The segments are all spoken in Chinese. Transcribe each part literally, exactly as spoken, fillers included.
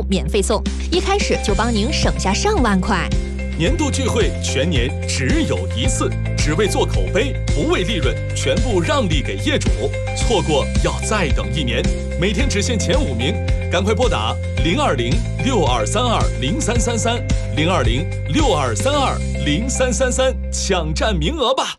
免费送，一开始就帮您省下上万块。 年度聚会全年只有一次，只为做口碑，不为利润，全部让利给业主，错过要再等一年。每天只限前五名，赶快拨打零二零六二三二零三三三零二零六二三二零三三三，抢占名额吧。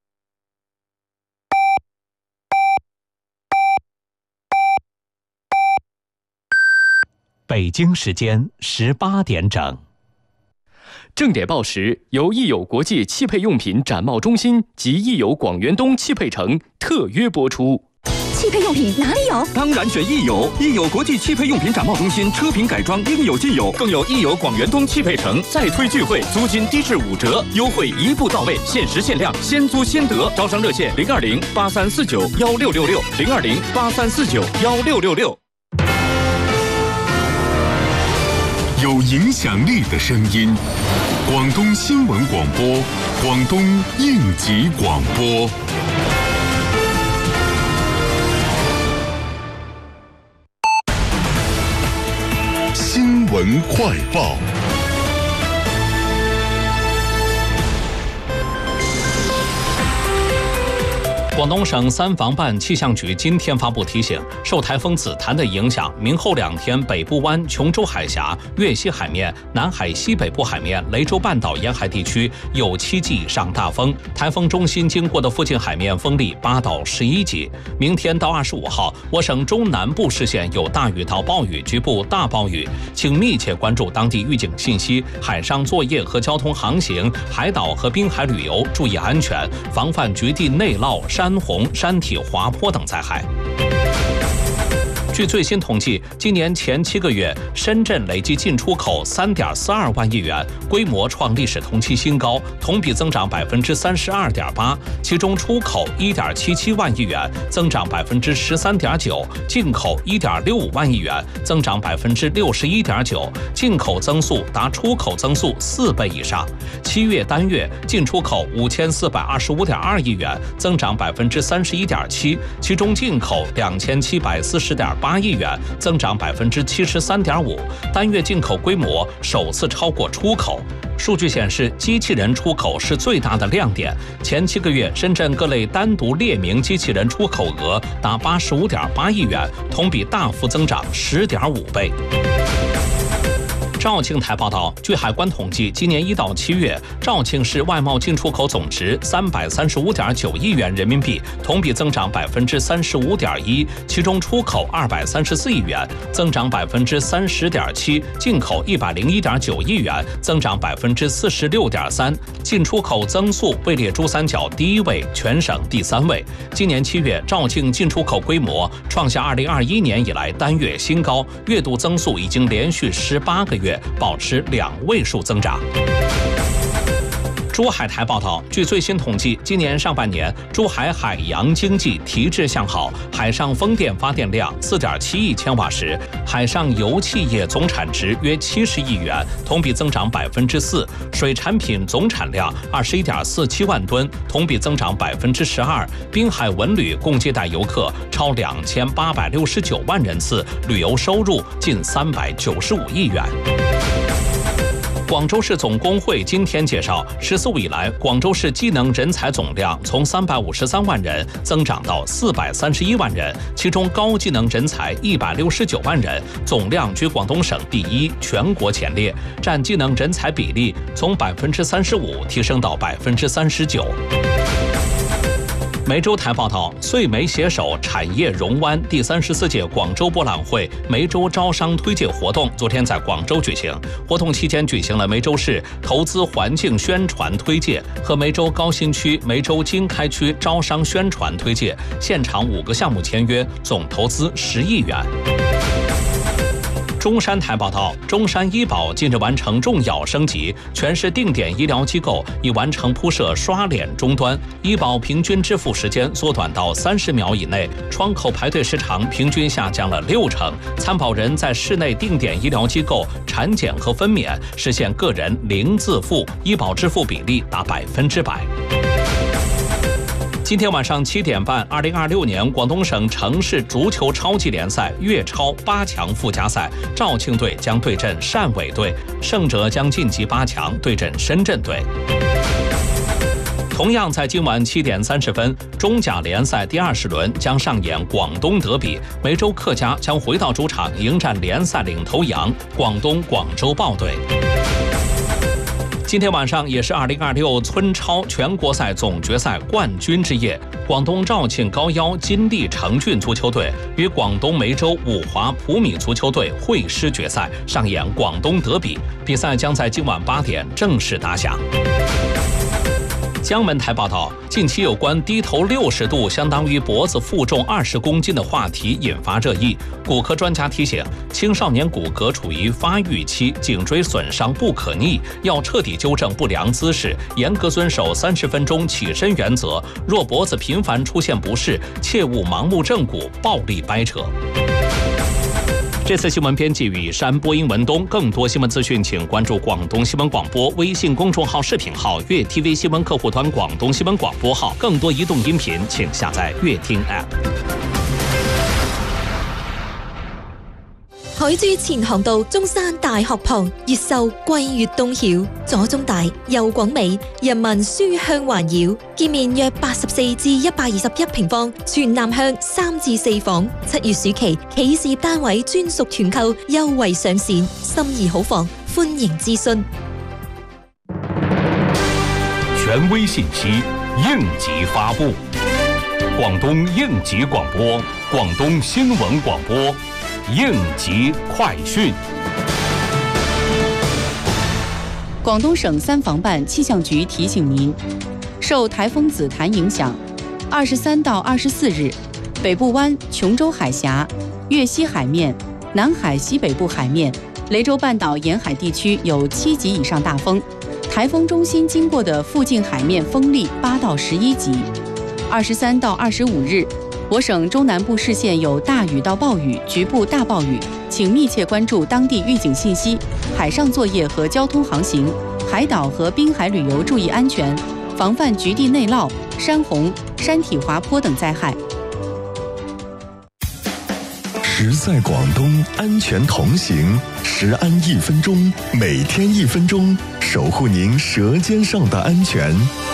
北京时间十八点整。 正点报时由益友国际汽配用品展贸中心及益友广元东汽配城特约播出。 汽配用品哪里有？ 当然选益友，益友国际汽配用品展贸中心，车品改装应有尽有，更有益友广元东汽配城再推聚会，租金低至五折，优惠一步到位，限时限量，先租先得。招商热线零二零八三四九幺六六六零二零八三四九幺六六六。 有影响力的声音，广东新闻广播，广东应急广播。新闻快报。 广东省三防办气象局今天发布提醒，受台风紫檀的影响，明后两天北部湾、琼州海峡、粤西海面、南海西北部海面、雷州半岛沿海地区有七级以上大风，台风中心经过的附近海面风力八到十一级。明天到二十五号，我省中南部市县有大雨到暴雨，局部大暴雨，请密切关注当地预警信息，海上作业和交通航行、海岛和滨海旅游注意安全，防范局地内涝、山洪、山体滑坡等灾害。据最新统计，今年前七个月，深圳累计进出口三点四二万亿元，规模创历史同期新高，同比增长百分之三十二点八。其中出口一点七七万亿元，增长百分之十三点九；进口一点六五万亿元，增长百分之六十一点九。进口增速达出口增速四倍以上。七月单月进出口五千四百二十五点二亿元，增长百分之三十一点七。其中进口两千七百四十点八亿元，增长百分之七十三点五，单月进口规模首次超过出口。数据显示，机器人出口是最大的亮点。前七个月，深圳各类单独列明机器人出口额达八十五点八亿元，同比大幅增长十点五倍。肇庆台报道，据海关统计，今年一到七月，肇庆市外贸进出口总值三百三十五点九亿元人民币，同比增长百分之三十五点一，其中出口二百三十四亿元，增长百分之三十点七；进口一百零一点九亿元，增长百分之四十六点三。进出口增速位列珠三角第一位，全省第三位。今年七月，肇庆进出口规模创下二零二一年以来单月新高，月度增速已经连续十八个月保持两位数增长。珠海台报道，据最新统计，今年上半年珠海海洋经济提质向好，海上风电发电量四点七亿千瓦时，海上油气业总产值约七十亿元，同比增长百分之四；水产品总产量二十一点四七万吨，同比增长百分之十二；滨海文旅共接待游客超两千八百六十九万人次，旅游收入近三百九十五亿元。广州市总工会今天介绍，十四五以来，广州市技能人才总量从三百五十三万人增长到四百三十一万人，其中高技能人才一百六十九万人，总量居广东省第一，全国前列，占技能人才比例从百分之三十五提升到百分之三十九。梅州台报道，穗梅携手产业融湾第三十四届广州博览会梅州招商推介活动昨天在广州举行。活动期间举行了梅州市投资环境宣传推介和梅州高新区、梅州经开区招商宣传推介，现场五个项目签约，总投资十亿元。中山台报道，中山医保近日完成重要升级，全市定点医疗机构已完成铺设刷脸终端，医保平均支付时间缩短到三十秒以内，窗口排队时长平均下降了六成，参保人在市内定点医疗机构产检和分娩实现个人零自付，医保支付比例达百分之百。 今天晚上七点半，二零二六年广东省城市足球超级联赛粤超八强附加赛，肇庆队将对阵汕尾队，胜者将晋级八强，对阵深圳队。同样在今晚七点三十分，中甲联赛第二十轮将上演广东德比，梅州客家将回到主场迎战联赛领头羊广东广州豹队。今天晚上也是二零二六村超全国赛总决赛冠军之夜，广东肇庆高腰金利城郡足球队与广东梅州五华普米足球队会师决赛，上演广东德比，比赛将在今晚八点正式打响。江门台报道，近期有关低头六十度相当于脖子负重二十公斤的话题引发热议。骨科专家提醒，青少年骨骼处于发育期，颈椎损伤不可逆，要彻底纠正不良姿势，严格遵守三十分钟起身原则。若脖子频繁出现不适，切勿盲目正骨、暴力掰扯。这次新闻编辑雨山，播音文东。更多新闻资讯，请关注广东新闻广播微信公众号、视频号、粤 T V 新闻客户端、广东新闻广播号。更多移动音频，请下载粤听 App。 海珠前航道中山大學旁，越秀貴越東曉，左中大右廣美，人民書香環繞。建面約八十四至一百二十一平方，全南向三至四房。七月暑期企事業單位專屬團購優惠上線，心儀好房歡迎諮詢。 權威信息，應急發布。廣東應急廣播，廣東新聞廣播。應急快訊。 廣東省三防辦氣象局提醒您，受颱風紫檀影響，二十三到二十四日，北部灣、瓊州海峽、粵西海面、南海西北部海面、雷州半島沿海地區有七級以上大風，颱風中心經過的附近海面風力八到十一級。二十三到二十五日，我省中南部市县有大雨到暴雨，局部大暴雨，请密切关注当地预警信息，海上作业和交通航行，海岛和滨海旅游注意安全，防范局地内涝、山洪、山体滑坡等灾害。 实在广东，安全同行，食安一分钟，每天一分钟，守护您舌尖上的安全。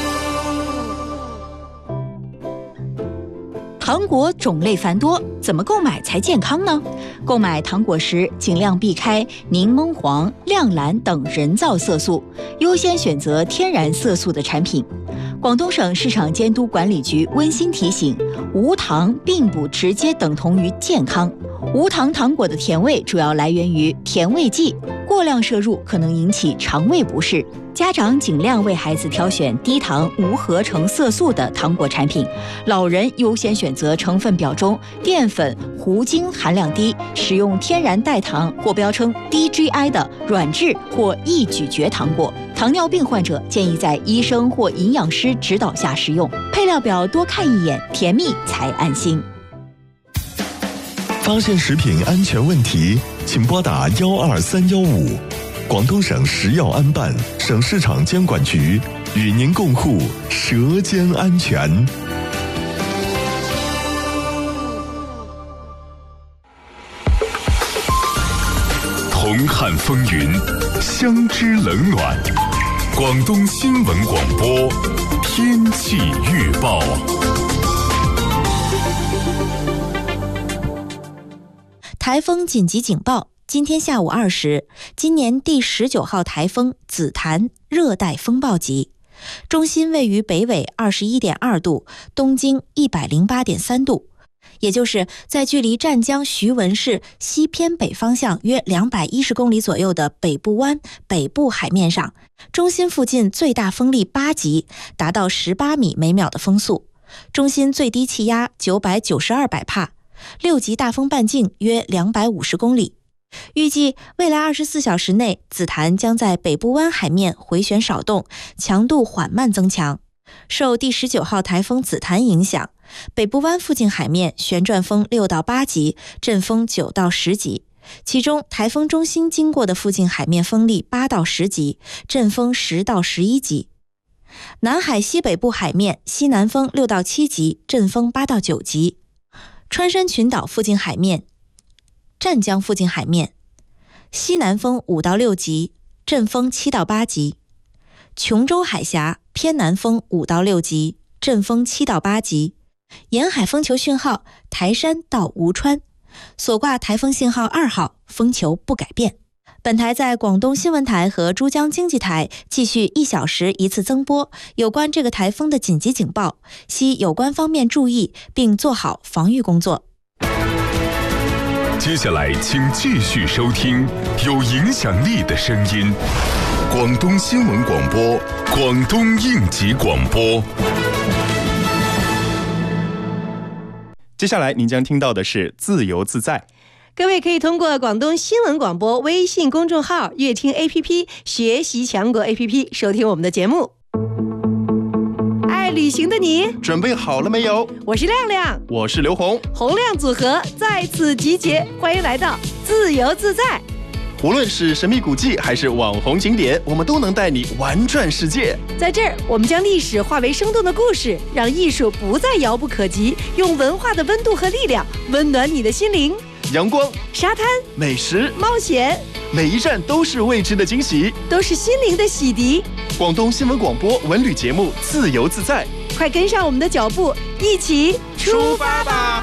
糖果种类繁多，怎么购买才健康呢？购买糖果时，尽量避开柠檬黄、亮蓝等人造色素，优先选择天然色素的产品。广东省市场监督管理局温馨提醒，无糖并不直接等同于健康。无糖糖果的甜味主要来源于甜味剂，过量摄入可能引起肠胃不适。家长尽量为孩子挑选低糖无合成色素的糖果产品，老人优先选择成分表中淀粉、糊精含量低、使用天然代糖或标称低 G I 的软质或易咀嚼糖果。糖尿病患者建议在医生或营养师指导下食用，配料表多看一眼，甜蜜才安心。 发现食品安全问题，请拨打幺二三幺五。广东省食药安办、省市场监管局与您共护舌尖安全。 同看风云，相知冷暖。广东新闻广播天气预报。 台风紧急警报。今天下午二时，今年第十九号台风紫檀热带风暴级，中心位于北纬二十一点二度，东经一百零八点三度，也就是在距离湛江徐闻市西偏北方向约两百一十公里左右的北部湾北部海面上，中心附近最大风力八级，达到十八米每秒的风速，中心最低气压九百九十二百帕，六级大风半径约两百五十公里。预计未来二十四小时内，紫檀将在北部湾海面回旋少动，强度缓慢增强。受第十九号台风紫檀影响，北部湾附近海面旋转风六到八级，阵风九到十级。其中，台风中心经过的附近海面风力八到十级，阵风十到十一级。 南海西北部海面西南风六到七级，阵风八到九级；川山群岛附近海面、湛江附近海面西南风五到六级，阵风七到八级；琼州海峡偏南风五到六级，阵风七到八级。沿海风球讯号台山到吴川，所挂台风信号二号，风球不改变。本台在广东新闻台和珠江经济台继续一小时一次增播有关这个台风的紧急警报，希有关方面注意并做好防御工作。 接下来请继续收听有影响力的声音，广东新闻广播，广东应急广播。 接下来您将听到的是自由自在。 各位可以通过广东新闻广播微信公众号、乐听 A P P、学习强国 A P P 收听我们的节目。爱旅行的你准备好了没有？ 我是亮亮， 我是刘红， 洪亮组合在此集结，欢迎来到自由自在。 无论是神秘古迹还是网红景点，我们都能带你玩转世界。 在这儿，我们将历史化为生动的故事，让艺术不再遥不可及，用文化的温度和力量温暖你的心灵。 阳光、 沙滩、 美食、 冒险， 每一站都是未知的惊喜， 都是心灵的洗涤。 广东新闻广播文旅节目《自由自在》， 快跟上我们的脚步，一起出发吧！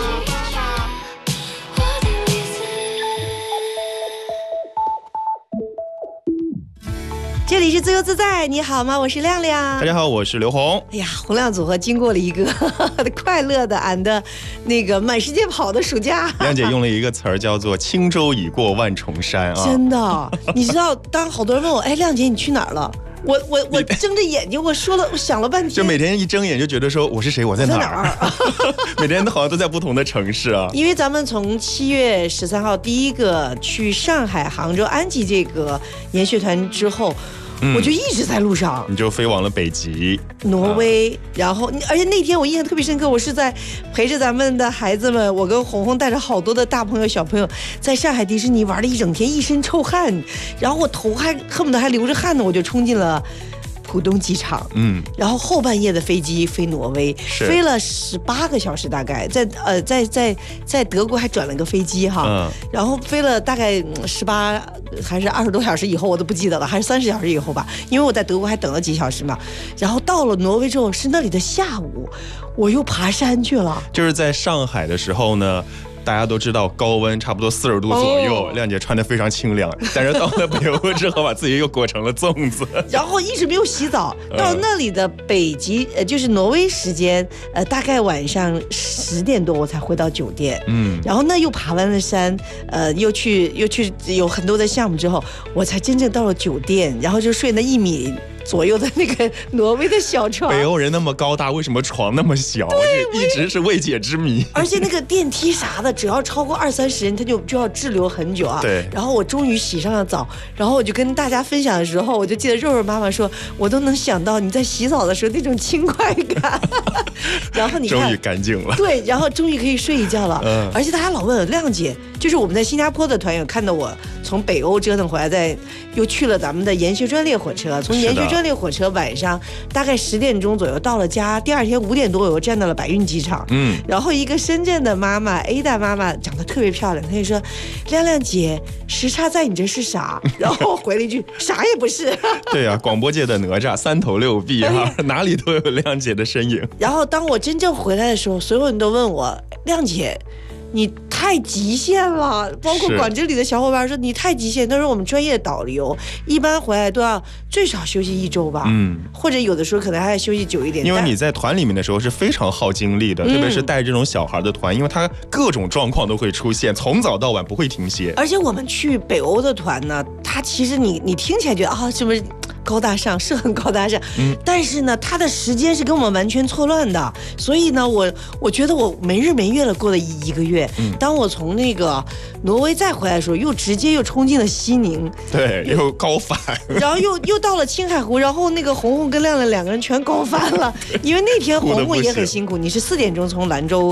这里是自由自在，你好吗？我是亮亮。 大家好，我是刘红。 哎呀，洪亮组合经过了一个快乐的俺的那个满世界跑的暑假。 亮姐用了一个词儿叫做轻舟已过万重山啊！ 真的，你知道，当好多人问我，哎，亮姐你去哪儿了？我我我睁着眼睛，我说了，我想了半天， 就每天一睁眼就觉得说我是谁，我在哪儿？每天都好像都在不同的城市啊。 因为咱们从七月十三号第一个去上海、杭州、安吉这个研学团之后。嗯、我就一直在路上， 你就飞往了北极、 挪威，啊、然后而且那天我印象特别深刻，我是在陪着咱们的孩子们，我跟红红带着好多的大朋友小朋友，在上海迪士尼玩了一整天，一身臭汗，然后我头还恨不得还流着汗呢，我就冲进了浦东机场，嗯，然后后半夜的飞机飞挪威，飞了十八个小时，大概在呃在在在德国还转了个飞机哈，嗯，然后飞了大概十八还是二十多小时以后，我都不记得了，还是三十小时以后吧，因为我在德国还等了几小时嘛，然后到了挪威之后是那里的下午，我又爬山去了， 就是在上海的时候呢。大家都知道高温差不多四十度左右，哦、亮姐穿得非常清凉，但是到了北欧之后，把自己又裹成了粽子， 然后一直没有洗澡。到那里的北极，呃，就是挪威时间，呃，大概晚上十点多我才回到酒店。嗯，然后呢又爬完了山，呃，又去又去有很多的项目之后，我才真正到了酒店，然后就睡那一米。左右的那个挪威的小床， 北欧人那么高大，为什么床那么小？这一直是未解之谜。 而且那个电梯啥的，只要超过二三十人，他就就要滞留很久啊。 对。 然后我终于洗上了澡，然后我就跟大家分享的时候，我就记得肉肉妈妈说，我都能想到你在洗澡的时候那种轻快感。然后你看， 终于干净了。 对，然后终于可以睡一觉了。嗯。而且大家老问亮姐，就是我们在新加坡的团友看到我从北欧折腾回来，再又去了咱们的研学专列火车，从研学专列火车晚上大概十点钟左右到了家，第二天五点多我又站到了百运机场。嗯，然后一个深圳的妈妈 A 大妈妈长得特别漂亮，她就说：“亮亮姐，时差在你这是啥？”然后我回了一句：“啥也不是。” 对啊，广播界的哪吒三头六臂哈、啊，哪里都有亮姐的身影。 然后当我真正回来的时候，所有人都问我：“亮姐，你太极限了，包括管这里的小伙伴说你太极限。他说我们专业导游一般回来都要最少休息一周吧，嗯，或者有的时候可能还要休息久一点。 因为你在团里面的时候是非常耗精力的，嗯、特别是带这种小孩的团，因为他各种状况都会出现，从早到晚不会停歇。 而且我们去北欧的团呢，他其实你你听起来觉得啊，是不是？高大上是很高大上，嗯，但是呢，他的时间是跟我们完全错乱的，所以呢，我我觉得我没日没夜的过了一一个月。嗯，当我从那个挪威再回来的时候，又直接又冲进了西宁， 对，又高反， 然后又又到了青海湖，然后那个红红跟亮亮两个人全高反了，因为那天红红也很辛苦，你是四点钟从兰州。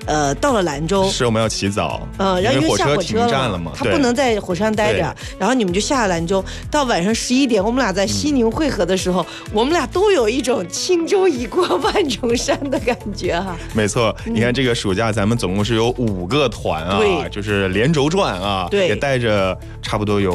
呃到了兰州， 是我们要起早， 嗯，然后因为下火停车站了嘛， 他不能在火车上待着，然后你们就下了兰州，到晚上十一点，我们俩在西宁汇合的时候，嗯、我们俩都有一种轻舟已过万重山的感觉哈。 没错，嗯、你看这个暑假咱们总共是有五个团啊，就是连轴转啊， 对， 也带着差不多有